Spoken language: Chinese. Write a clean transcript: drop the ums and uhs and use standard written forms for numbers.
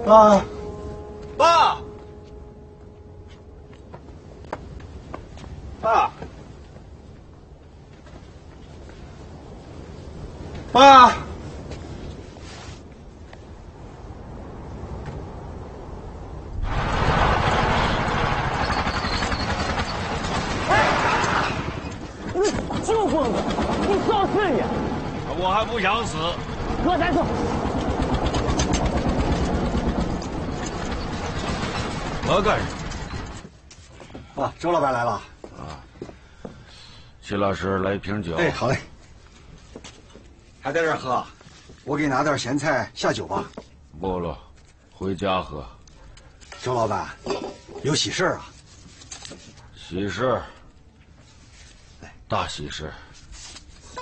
爸， 爸，爸， 爸， 就棍子，你造事业！ 我还不想死。 哥，咱走。 我干什么？ 啊，周老板来了。 徐老师来一瓶酒。 哎，好嘞。还在这儿喝？我给你拿点咸菜下酒吧。 不了，回家喝。 周老板，有喜事啊？ 喜事，大喜事。